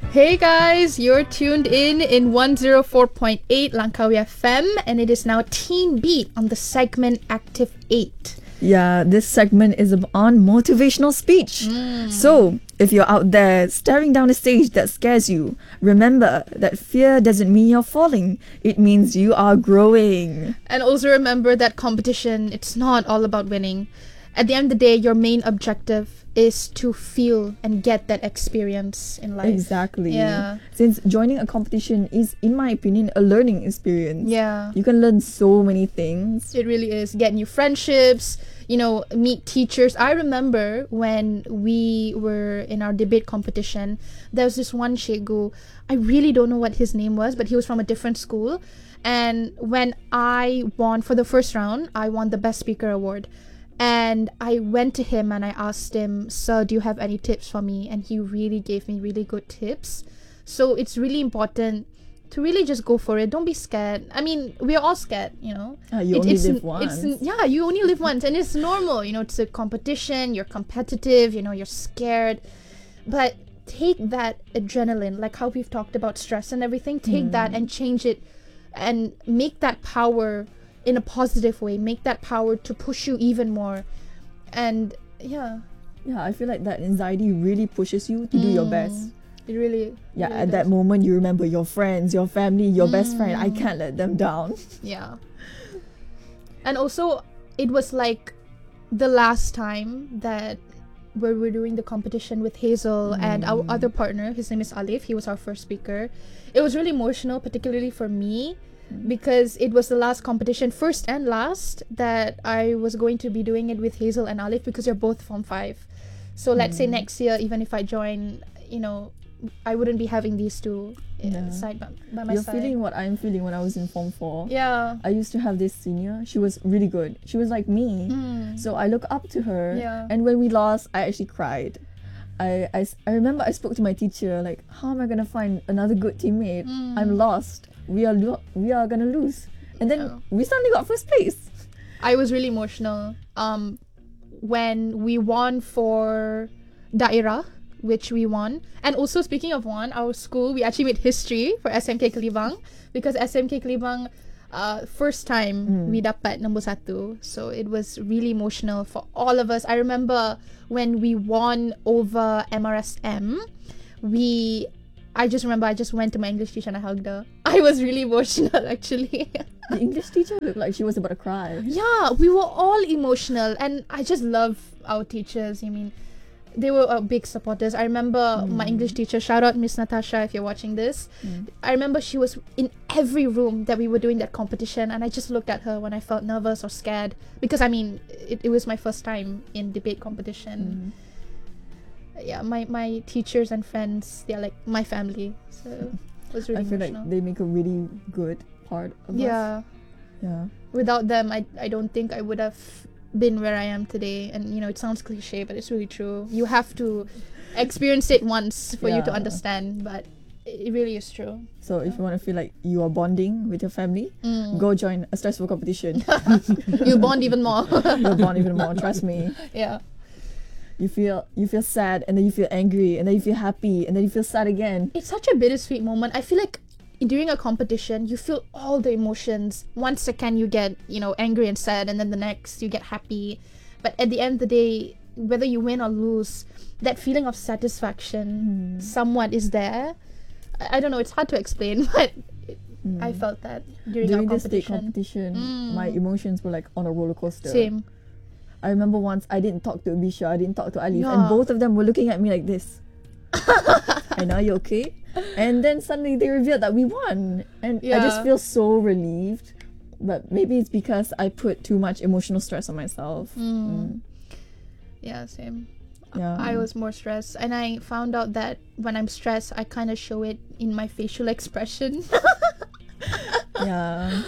Hey guys, you're tuned in 104.8 Langkawi FM, and it is now Teen Beat on the segment Active 8. Yeah, this segment is on motivational speech. So, if you're out there staring down a stage that scares you, remember that fear doesn't mean you're falling. It means you are growing. And also remember that competition, it's not all about winning. At the end of the day, your main objective is to feel and get that experience in life. Exactly. Yeah. Since joining a competition is, in my opinion, a learning experience. Yeah. You can learn so many things. It really is. Get new friendships, meet teachers. I remember when we were in our debate competition, there was this one Shegu. I really don't know what his name was, but he was from a different school. And when I won for the first round, I won the Best Speaker Award. And I went to him and I asked him, "Sir, do you have any tips for me?" And he really gave me really good tips. So it's really important to really just go for it. Don't be scared. I mean, we're all scared, You only live once. You only live once, and it's normal. It's a competition. You're competitive. You're scared, but take that adrenaline, like how we've talked about stress and everything. Take that and change it, and make that power in a positive way. Make that power to push you even more. And yeah, I feel like that anxiety really pushes you to do your best. It really At that moment you remember your friends, your family, your best friend. I can't let them down. Yeah. And also, it was like the last time that we were doing the competition with Hazel and our other partner. His name is Alif. He was our first speaker. It was really emotional, particularly for me, because it was the last competition, first and last, that I was going to be doing it with Hazel and Alif, because they're both Form 5. So let's say next year, even if I join, I wouldn't be having these two side by my You're side. feeling what I'm feeling when I was in Form 4. Yeah. I used to have this senior. She was really good. She was like me. So I look up to her. Yeah. And when we lost, I actually cried. I remember I spoke to my teacher, like, how am I going to find another good teammate? I'm lost. We are going to lose. And then we suddenly got first place. I was really emotional when we won for Daerah, which we won. And also, speaking of one, our school, we actually made history for SMK Kelibang, because SMK Kelibang, first time we dapat nombor 1. So it was really emotional for all of us. I remember when we won over MRSM, I just went to my English teacher and I hugged her. I was really emotional, actually. The English teacher looked like she was about to cry. Yeah, we were all emotional, and I just love our teachers. I mean, they were big supporters. I remember my English teacher, shout out Miss Natasha if you're watching this. I remember she was in every room that we were doing that competition, and I just looked at her when I felt nervous or scared, because I mean, it was my first time in debate competition. Yeah, my teachers and friends, they're like my family. So it was really I feel emotional. like they make a really good part of us. Yeah. Without them, I don't think I would have been where I am today. And it sounds cliche, but it's really true. You have to experience it once for you to understand, but it really is true. So if you want to feel like you are bonding with your family, go join a stressful competition. You'll bond even more. You'll bond even more, trust me. Yeah. You feel sad, and then you feel angry, and then you feel happy, and then you feel sad again. It's such a bittersweet moment. I feel like during a competition, you feel all the emotions. One second you get, angry and sad, and then the next you get happy. But at the end of the day, whether you win or lose, that feeling of satisfaction somewhat is there. I don't know, it's hard to explain, but I felt that during our this state competition. competition, my emotions were like on a roller coaster. Same. I remember once I didn't talk to Abisha, I didn't talk to Alif, Yeah. and both of them were looking at me like this. And are you okay? And then suddenly they revealed that we won, and I just feel so relieved. But maybe it's because I put too much emotional stress on myself. Yeah, same. Yeah. I was more stressed, and I found out that when I'm stressed, I kind of show it in my facial expression. Yeah.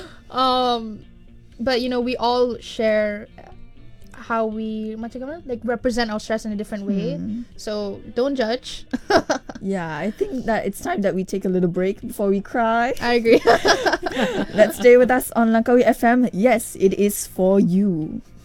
But we all share how we represent our stress in a different way. So don't judge. Yeah, I think that it's time that we take a little break before we cry. I agree. Let's stay with us on Langkawi FM. Yes, it is for you.